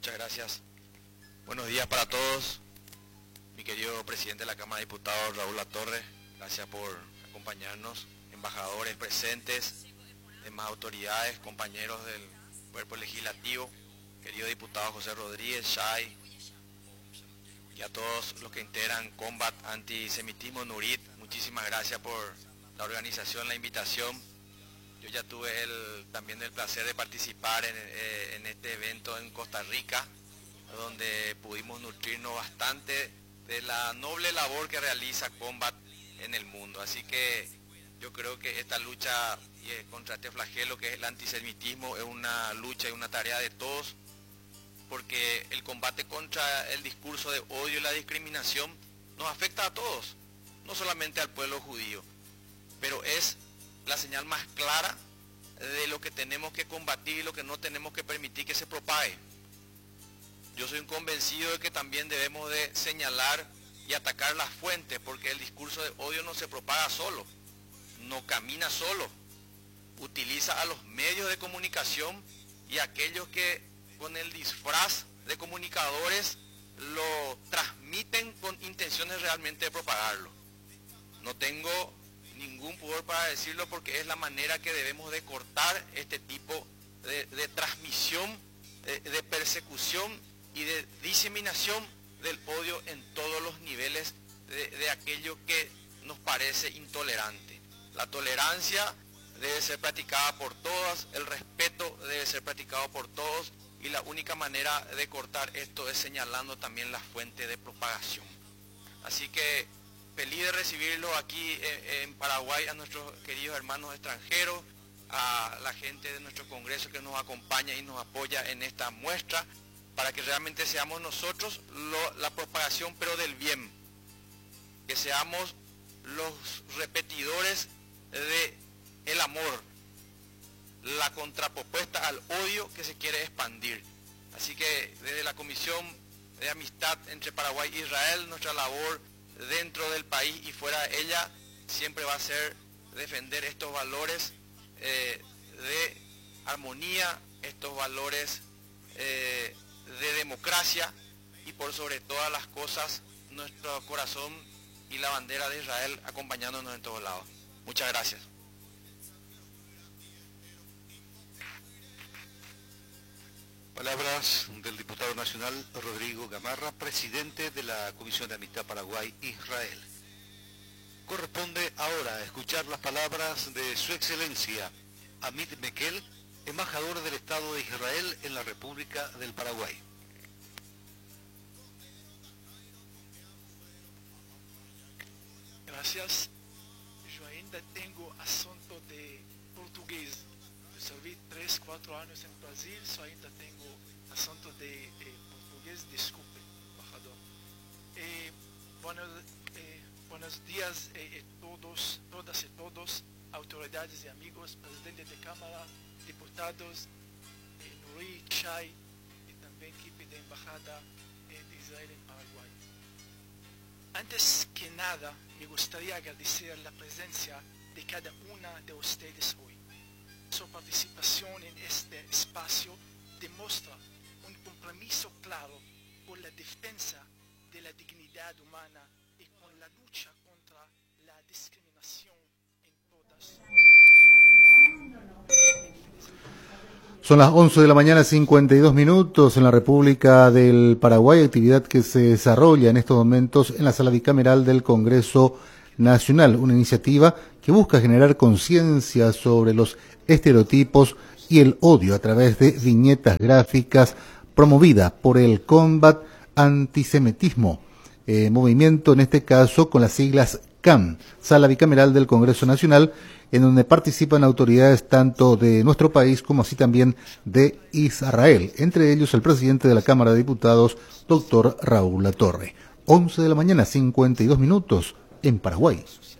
Muchas gracias. Buenos días para todos. Mi querido presidente de la Cámara de Diputados, Raúl Latorre, gracias por acompañarnos. Embajadores presentes, demás autoridades, compañeros del cuerpo legislativo, querido diputado José Rodríguez, Shai, y a todos los que integran Combat Antisemitismo NURIT, muchísimas gracias por la organización, la invitación. Yo ya tuve también el placer de participar en este evento en Costa Rica, donde pudimos nutrirnos bastante de la noble labor que realiza Combat en el mundo. Así que yo creo que esta lucha contra este flagelo que es el antisemitismo es una lucha y una tarea de todos, porque el combate contra el discurso de odio y la discriminación nos afecta a todos, no solamente al pueblo judío, pero es la señal más clara de lo que tenemos que combatir y lo que no tenemos que permitir que se propague. Yo soy un convencido de que también debemos de señalar y atacar las fuentes, porque el discurso de odio no se propaga solo, no camina solo, utiliza a los medios de comunicación y a aquellos que con el disfraz de comunicadores lo transmiten con intenciones realmente de propagarlo. No tengo ningún pudor para decirlo, porque es la manera que debemos de cortar este tipo de transmisión, de persecución y de diseminación del odio en todos los niveles de aquello que nos parece intolerante. La tolerancia debe ser practicada por todas, el respeto debe ser practicado por todos, y la única manera de cortar esto es señalando también la fuente de propagación. Así que feliz de recibirlo aquí en Paraguay, a nuestros queridos hermanos extranjeros, a la gente de nuestro Congreso que nos acompaña y nos apoya en esta muestra, para que realmente seamos nosotros la propagación, pero del bien, que seamos los repetidores del amor, la contrapropuesta al odio que se quiere expandir. Así que desde la Comisión de Amistad entre Paraguay e Israel, nuestra labor dentro del país y fuera de ella siempre va a ser defender estos valores de armonía, estos valores de democracia, y por sobre todas las cosas nuestro corazón y la bandera de Israel acompañándonos en todos lados. Muchas gracias. Palabras del diputado nacional Rodrigo Gamarra, presidente de la Comisión de Amistad Paraguay-Israel. Corresponde ahora escuchar las palabras de Su Excelencia Amit Mekel, embajador del Estado de Israel en la República del Paraguay. Gracias. Yo ainda tengo acento de portugués. Yo serví 3-4 años en Brasil, só ainda tengo acento de portugués. Disculpe, embajador. Buenos días todas y todos, autoridades y amigos, presidente de Cámara, diputados, Nuri, Shai y también equipo de Embajada de Israel en Paraguay. Antes que nada, me gustaría agradecer la presencia de cada una de ustedes hoy. Su participación en este espacio demuestra un compromiso claro con la defensa de la dignidad humana y con la lucha contra la discriminación en todas. Son las 11 de la mañana, 52 minutos en la República del Paraguay, actividad que se desarrolla en estos momentos en la sala bicameral del Congreso Nacional, una iniciativa que busca generar conciencia sobre los estereotipos y el odio a través de viñetas gráficas promovida por el Combat Antisemitismo, movimiento en este caso con las siglas CAM, Sala Bicameral del Congreso Nacional, en donde participan autoridades tanto de nuestro país como así también de Israel, entre ellos el presidente de la Cámara de Diputados, doctor Raúl Latorre. 11 de la mañana, 52 minutos en Paraguay.